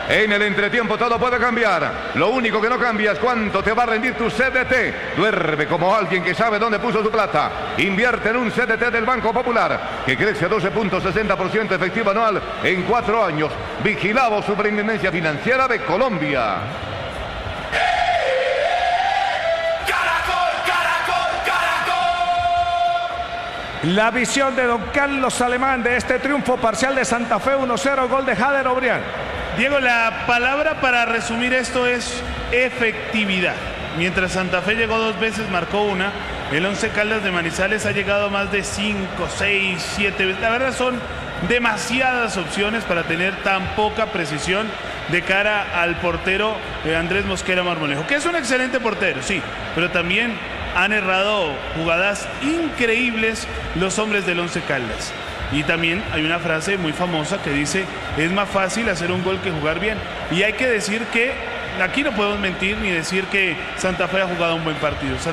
En el entretiempo todo puede cambiar. Lo único que no cambia es cuánto te va a rendir tu CDT. Duerme como alguien que sabe dónde puso su plata. Invierte en un CDT del Banco Popular que crece a 12.60% efectivo anual en 4 años. Vigilado Superintendencia Financiera de Colombia. La visión de don Carlos Alemán de este triunfo parcial de Santa Fe 1-0, gol de Jader Obrián. Diego, la palabra para resumir esto es efectividad. Mientras Santa Fe llegó 2 veces, marcó una. El Once Caldas de Manizales ha llegado más de 5, 6, 7 veces. La verdad son demasiadas opciones para tener tan poca precisión de cara al portero Andrés Mosquera Marmolejo, que es un excelente portero, sí, pero también han errado jugadas increíbles los hombres del Once Caldas. Y también hay una frase muy famosa que dice: es más fácil hacer un gol que jugar bien. Y hay que decir que aquí no podemos mentir ni decir que Santa Fe ha jugado un buen partido.